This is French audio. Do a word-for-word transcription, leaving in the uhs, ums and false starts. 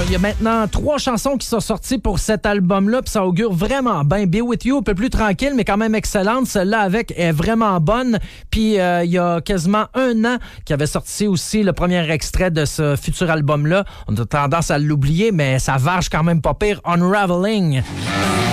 il y a maintenant trois chansons qui sont sorties pour cet album-là, puis ça augure vraiment bien. Be With You, un peu plus tranquille, mais quand même excellente. Celle-là avec est vraiment bonne. Puis euh, il y a quasiment un an qu'il avait sorti aussi le premier extrait de ce futur album-là. On a tendance à l'oublier, mais ça varge quand même pas pire. Unraveling.